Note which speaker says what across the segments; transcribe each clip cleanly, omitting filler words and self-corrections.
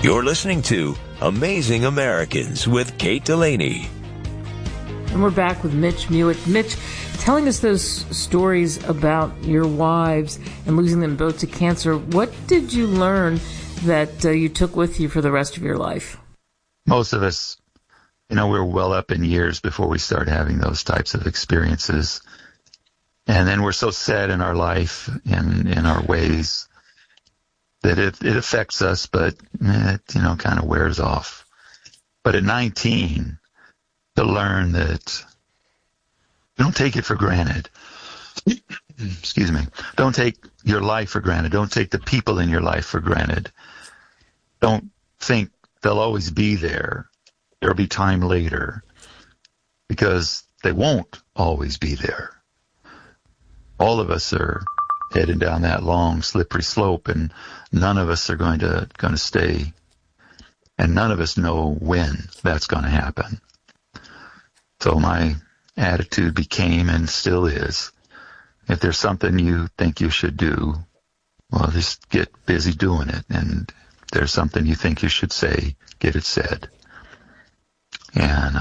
Speaker 1: You're listening to Amazing Americans with Kate Delaney.
Speaker 2: And we're back with Mitch Mulick. Mitch, telling us those stories about your wives and losing them both to cancer. What did you learn that you took with you for the rest of your life?
Speaker 3: Most of us, we're well up in years before we start having those types of experiences. And then we're so set in our life and in our ways that it affects us, but it, kind of wears off. But at 19, to learn that don't take it for granted. Excuse me. Don't take your life for granted. Don't take the people in your life for granted. Don't think they'll always be there. There'll be time later, because they won't always be there. All of us are heading down that long, slippery slope, and none of us are going to stay, and none of us know when that's going to happen. So my attitude became, and still is, if there's something you think you should do, well, just get busy doing it. And if there's something you think you should say, get it said. And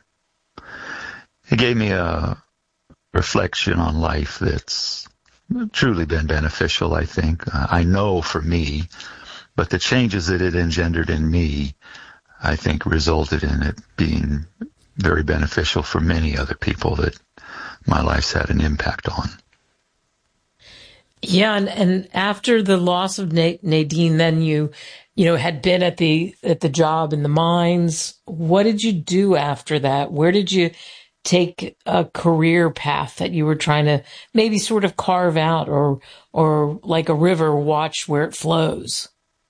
Speaker 3: it gave me a reflection on life that's truly been beneficial, I think. I know for me, but the changes that it engendered in me, I think, resulted in it being very beneficial for many other people that my life's had an impact on.
Speaker 2: Yeah, and after the loss of Nadine, then you had been at the job in the mines. What did you do after that? Where did you take a career path that you were trying to maybe sort of carve out, or like a river, watch where it flows?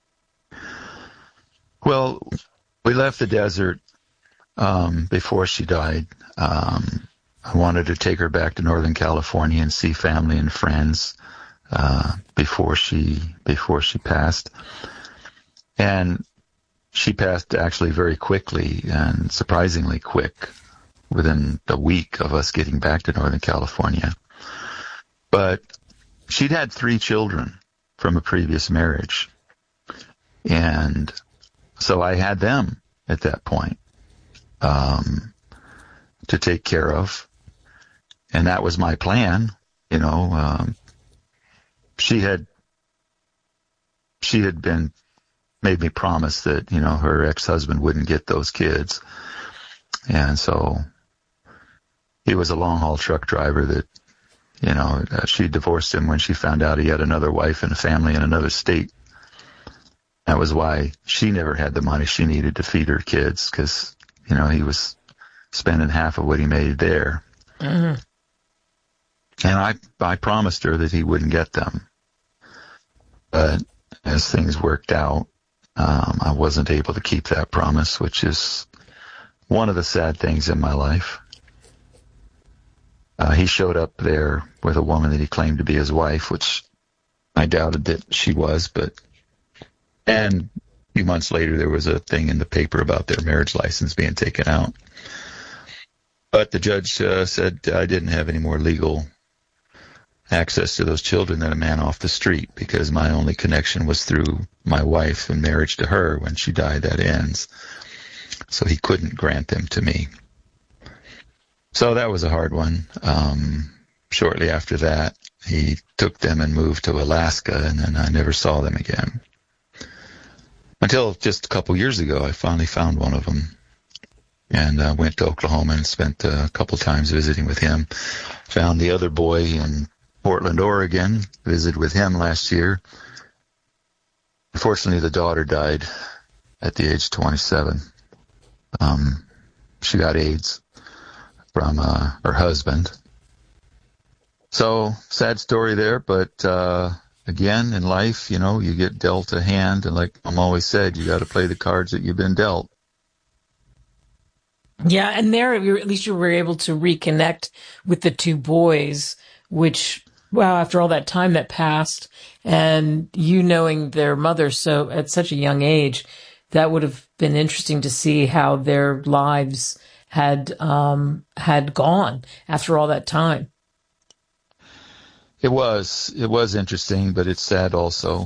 Speaker 3: Well, we left the desert before she died. I wanted to take her back to Northern California and see family and friends before she passed. And she passed actually very quickly, and surprisingly quick, within a week of us getting back to Northern California. But she'd had 3 children from a previous marriage. And so I had them at that point to take care of. And that was my plan. She had made me promise that, her ex-husband wouldn't get those kids. And so he was a long-haul truck driver that, she divorced him when she found out he had another wife and a family in another state. That was why she never had the money she needed to feed her kids, because, he was spending half of what he made there. Mm-hmm. And I promised her that he wouldn't get them. But as things worked out, I wasn't able to keep that promise, which is one of the sad things in my life. He showed up there with a woman that he claimed to be his wife, which I doubted that she was. And a few months later, there was a thing in the paper about their marriage license being taken out. But the judge said I didn't have any more legal access to those children than a man off the street, because my only connection was through my wife and marriage to her. When she died, that ends. So he couldn't grant them to me. So that was a hard one. Shortly after that, he took them and moved to Alaska, and then I never saw them again. Until just a couple years ago, I finally found one of them, and went to Oklahoma and spent a couple times visiting with him. Found the other boy in Portland, Oregon, visited with him last year. Unfortunately, the daughter died at the age of 27. She got AIDS from her husband. So, sad story there, but again, in life, you get dealt a hand, and like Mom always said, you got to play the cards that you've been dealt.
Speaker 2: Yeah, and there, at least you were able to reconnect with the 2 boys, which, wow, after all that time that passed, and you knowing their mother so at such a young age, that would have been interesting to see how their lives had gone after all that time.
Speaker 3: It was interesting, but it's sad also.